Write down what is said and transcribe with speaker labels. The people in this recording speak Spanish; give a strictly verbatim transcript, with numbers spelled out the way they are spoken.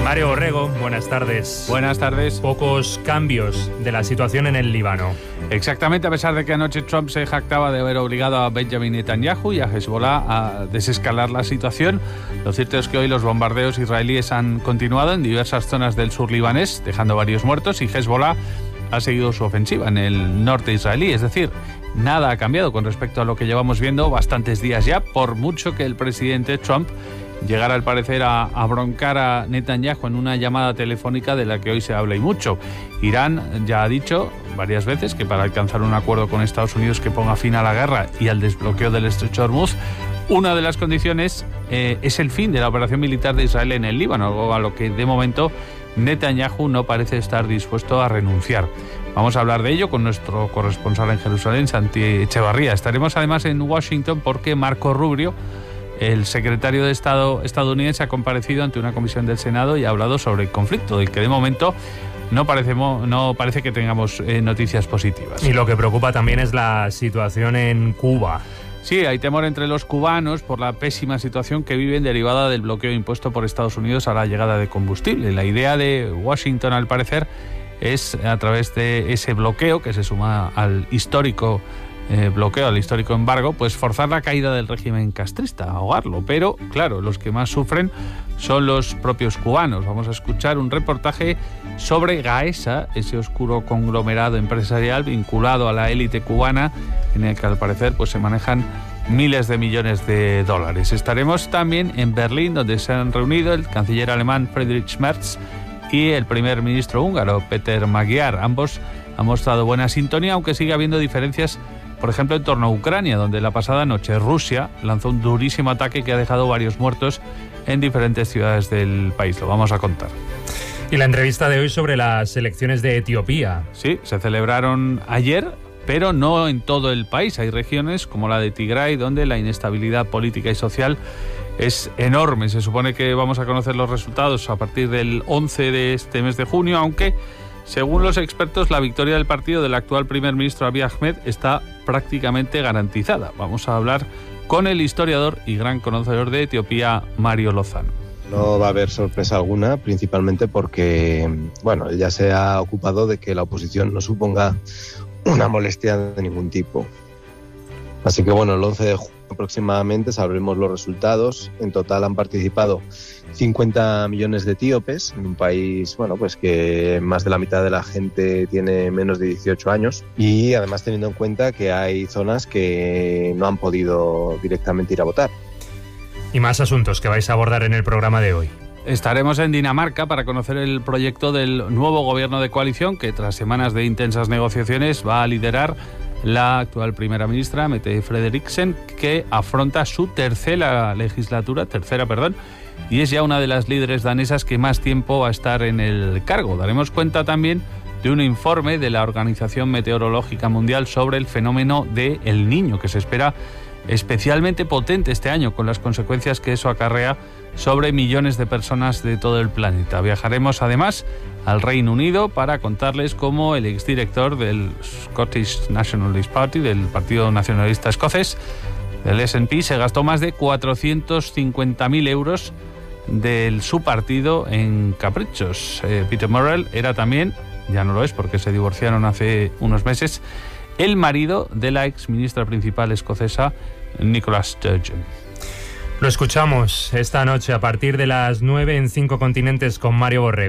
Speaker 1: Mario Borrego, buenas tardes.
Speaker 2: Buenas tardes.
Speaker 1: Pocos cambios de la situación en el Líbano.
Speaker 2: Exactamente, a pesar de que anoche Trump se jactaba de haber obligado a Benjamin Netanyahu y a Hezbollah a desescalar la situación, lo cierto es que hoy los bombardeos israelíes han continuado en diversas zonas del sur libanés, dejando varios muertos, y Hezbollah ha seguido su ofensiva en el norte israelí. Es decir, nada ha cambiado con respecto a lo que llevamos viendo bastantes días ya, por mucho que el presidente Trump llegara al parecer a, a broncar a Netanyahu en una llamada telefónica de la que hoy se habla y mucho. Irán ya ha dicho varias veces que para alcanzar un acuerdo con Estados Unidos que ponga fin a la guerra y al desbloqueo del estrecho de Hormuz, una de las condiciones eh, es el fin de la operación militar de Israel en el Líbano, algo a lo que de momento Netanyahu no parece estar dispuesto a renunciar. Vamos a hablar de ello con nuestro corresponsal en Jerusalén, Santi Echevarría. Estaremos además en Washington porque Marco Rubio, el secretario de Estado estadounidense, ha comparecido ante una comisión del Senado y ha hablado sobre el conflicto, del que de momento no parece, no parece que tengamos eh, noticias positivas.
Speaker 1: Y lo que preocupa también es la situación en Cuba.
Speaker 2: Sí, hay temor entre los cubanos por la pésima situación que viven derivada del bloqueo impuesto por Estados Unidos a la llegada de combustible. La idea de Washington, al parecer, es a través de ese bloqueo, que se suma al histórico eh, bloqueo, al histórico embargo, pues forzar la caída del régimen castrista, ahogarlo. Pero, claro, los que más sufren son los propios cubanos. Vamos a escuchar un reportaje sobre Gaesa, ese oscuro conglomerado empresarial vinculado a la élite cubana, en el que al parecer pues se manejan miles de millones de dólares. Estaremos también en Berlín, donde se han reunido el canciller alemán Friedrich Merz y el primer ministro húngaro Péter Magyar. Ambos han mostrado buena sintonía, aunque sigue habiendo diferencias, por ejemplo, en torno a Ucrania, donde la pasada noche Rusia lanzó un durísimo ataque que ha dejado varios muertos en diferentes ciudades del país. Lo vamos a contar.
Speaker 1: Y la entrevista de hoy sobre las elecciones de Etiopía.
Speaker 2: Sí, se celebraron ayer, pero no en todo el país. Hay regiones como la de Tigray, donde la inestabilidad política y social es enorme. Se supone que vamos a conocer los resultados a partir del once de este mes de junio, aunque, según los expertos, la victoria del partido del actual primer ministro Abiy Ahmed está prácticamente garantizada. Vamos a hablar con el historiador y gran conocedor de Etiopía, Mario Lozano.
Speaker 3: No va a haber sorpresa alguna, principalmente porque, bueno, él ya se ha ocupado de que la oposición no suponga una molestia de ningún tipo. Así que, bueno, el once de junio aproximadamente sabremos los resultados. En total han participado cincuenta millones de etíopes en un país, bueno, pues que más de la mitad de la gente tiene menos de dieciocho años, y además teniendo en cuenta que hay zonas que no han podido directamente ir a votar.
Speaker 1: Y más asuntos que vais a abordar en el programa de hoy.
Speaker 2: Estaremos en Dinamarca para conocer el proyecto del nuevo gobierno de coalición que, tras semanas de intensas negociaciones, va a liderar la actual primera ministra, Mette Frederiksen, que afronta su tercera legislatura, tercera, perdón, y es ya una de las líderes danesas que más tiempo va a estar en el cargo. Daremos cuenta también de un informe de la Organización Meteorológica Mundial sobre el fenómeno de El Niño, que se espera especialmente potente este año, con las consecuencias que eso acarrea sobre millones de personas de todo el planeta. Viajaremos además al Reino Unido para contarles cómo el exdirector del Scottish Nationalist Party, del Partido Nacionalista Escocés, del S and P, se gastó más de cuatrocientos cincuenta mil euros de su partido en caprichos. Eh, Peter Murrell era también, ya no lo es porque se divorciaron hace unos meses, el marido de la ex ministra principal escocesa, Nicola Sturgeon.
Speaker 1: Lo escuchamos esta noche a partir de las nueve en Cinco Continentes con Mario Borrego.